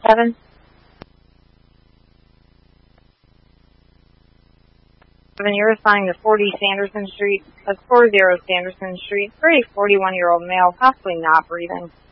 7. You're assigned to 40 Sanderson Street. That's 40 Sanderson Street for a 41-year-old male, possibly not breathing.